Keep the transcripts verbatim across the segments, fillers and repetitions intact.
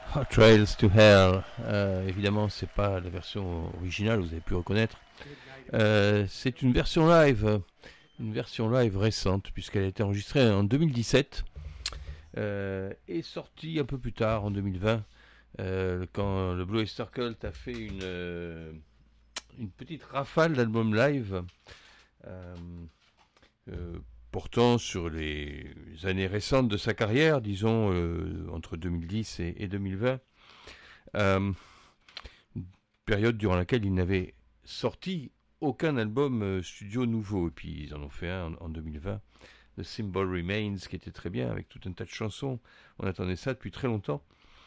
Hot Trails to Hell. Euh, évidemment, c'est pas la version originale, vous avez pu reconnaître. Euh, c'est une version live, une version live récente, puisqu'elle a été enregistrée en deux mille dix-sept euh, et sortie un peu plus tard, en deux mille vingt, euh, quand le Blue Oyster Cult a fait une, euh, une petite rafale d'albums live. Euh, euh, portant sur les années récentes de sa carrière, disons euh, entre deux mille dix et, et deux mille vingt, euh, une période durant laquelle il n'avait sorti aucun album euh, studio nouveau, et puis ils en ont fait un en, en deux mille vingt, The Symbol Remains, qui était très bien, avec tout un tas de chansons, on attendait ça depuis très longtemps.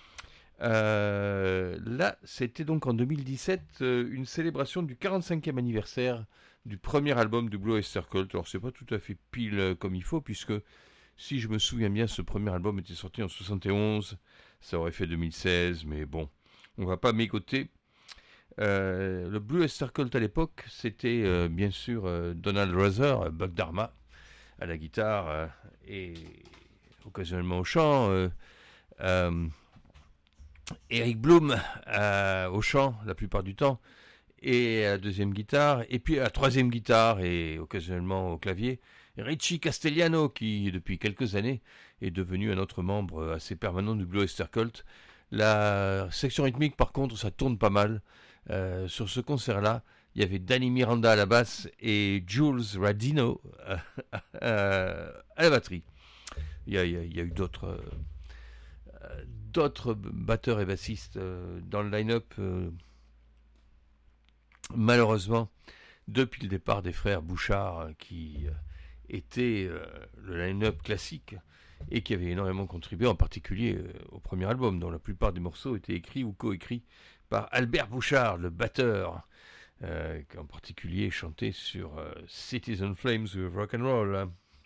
Euh, là, c'était donc en deux mille dix-sept euh, une célébration du quarante-cinquième anniversaire du premier album de Blue Oyster Cult. Alors c'est pas tout à fait pile euh, comme il faut, puisque si je me souviens bien, ce premier album était sorti en soixante et onze, ça aurait fait deux mille seize, mais bon, on va pas mégoter. Euh, le Blue Oyster Cult à l'époque, c'était euh, bien sûr euh, Donald Rather, Buck Dharma à la guitare euh, et occasionnellement au chant. Euh, euh, Eric Bloom euh, au chant la plupart du temps, et à la deuxième guitare, et puis à la troisième guitare et occasionnellement au clavier, Richie Castellano, qui depuis quelques années est devenu un autre membre assez permanent du Blue Oyster Cult. La section rythmique, par contre, ça tourne pas mal. Euh, sur ce concert-là, il y avait Danny Miranda à la basse et Jules Radino euh, euh, à la batterie. Il y a, il y a, il y a eu d'autres... Euh, d'autres batteurs et bassistes euh, dans le line-up, euh, malheureusement, depuis le départ des frères Bouchard, euh, qui euh, étaient euh, le line-up classique et qui avaient énormément contribué, en particulier euh, au premier album, dont la plupart des morceaux étaient écrits ou co-écrits par Albert Bouchard, le batteur, euh, qui en particulier chantait sur euh, Citizen Flames with Rock and Roll.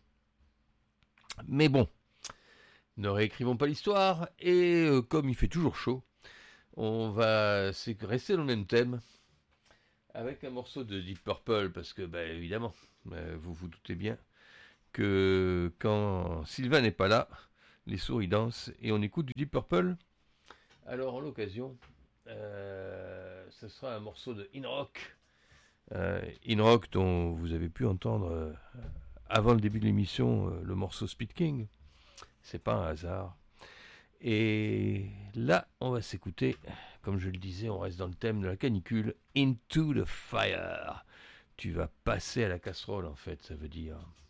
Mais bon, ne réécrivons pas l'histoire, et euh, comme il fait toujours chaud, on va rester dans le même thème, avec un morceau de Deep Purple, parce que, bah, évidemment, euh, vous vous doutez bien que quand Sylvain n'est pas là, les souris dansent, et on écoute du Deep Purple. Alors, en l'occasion, euh, ce sera un morceau de In Rock, euh, In Rock dont vous avez pu entendre, euh, avant le début de l'émission, euh, le morceau Speed King. C'est pas un hasard. Et là, on va s'écouter, comme je le disais, on reste dans le thème de la canicule, Into the Fire. Tu vas passer à la casserole, en fait, ça veut dire.